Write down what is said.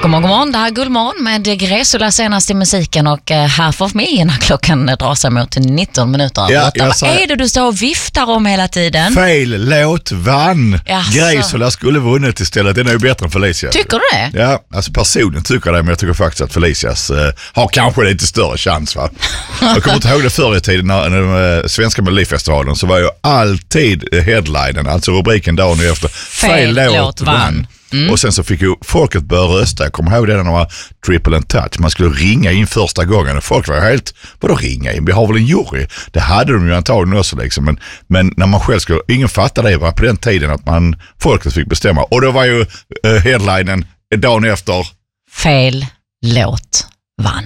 God morgon, det här är Gullmorgon med Gresula senast i musiken och Half of Me när klockan drar sig mot 19 minuter. Ja, vad är det du står och viftar om hela tiden? Fel låt vann. Gresula skulle vunnit istället. Den är ju bättre än Felicia. Tycker du det? Ja, alltså personen tycker det, men jag tycker faktiskt att Felicias har kanske lite större chans, va? Jag kommer inte ihåg det förr i tiden när svenska Melodifestivalen så var ju alltid headlinen, alltså rubriken dagen efter. Fel låt vann. Och sen så fick ju folket börja rösta. Jag kommer ihåg det när det var triple and touch. Man skulle ringa in första gången. Folk var helt, vadå ringa in? Vi har väl en jury? Det hade de ju antagligen också liksom. Men när man själv skulle, ingen fattade det var på den tiden att folket fick bestämma. Och då var ju headlinen dagen efter. Fel låt vann.